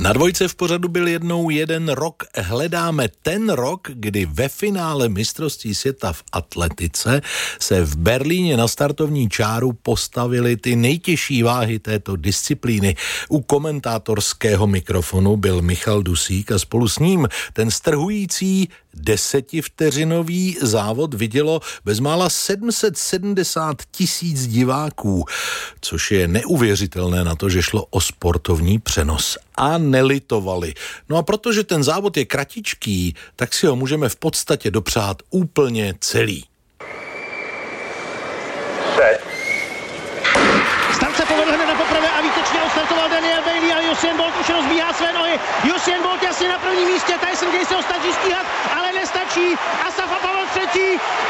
Na dvojce v pořadu byl jednou jeden rok. Hledáme ten rok, kdy ve finále mistrovství světa v atletice se v Berlíně na startovní čáru postavily ty nejtěžší váhy této disciplíny. U komentátorského mikrofonu byl Michal Dusík a spolu s ním ten strhující 10vteřinový závod vidělo bezmála 770 000 diváků, což je neuvěřitelné na to, že šlo o sportovní přenos. A nelitovali. No a protože ten závod je kratičký, tak si ho můžeme v podstatě dopřát úplně celý. Start se povedl hned na poprvé a výtečně odstartoval Daniel Bailey, ale Usain Bolt už rozbíhá své nohy. Usain Bolt jasně na prvním místě, Tyson Gay se ho snaží stíhat, ale nestačí. Asaf a Pavel třetí,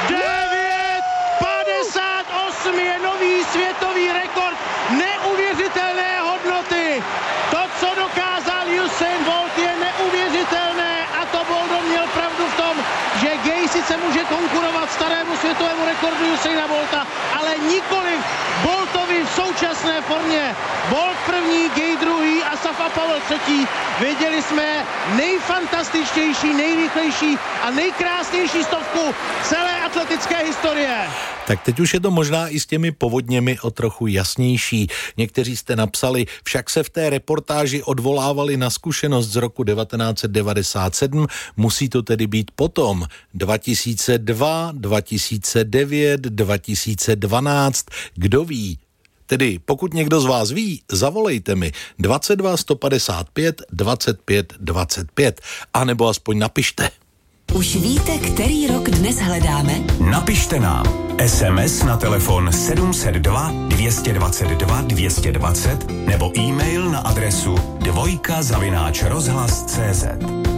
9:58 je nový světový rekord, neuvěřitelné hodnoty. To, co dokázal Usain Bolt, je neuvěřitelné a to Boldo měl pravdu v tom, že Gay sice může konkurovat starému světovému rekordu Usaina Bolta, ale nikoliv Boltovi v současné formě. Bolt první, Gay druhý, Asaf a Pavel třetí. Viděli jsme nejfantastičtější, nejrychlejší a nejkrásnější stovku celé atletické historie. Tak teď už je to možná i s těmi povodněmi o trochu jasnější. Někteří jste napsali, však se v té reportáži odvolávali na zkušenost z roku 1997, musí to tedy být potom 2002, 2009, 2012, kdo ví? Tedy pokud někdo z vás ví, zavolejte mi 22 155 25 25, anebo aspoň napište. Už víte, který rok dnes hledáme? Napište nám SMS na telefon 702 222 220 nebo e-mail na adresu dvojka@rozhlas.cz.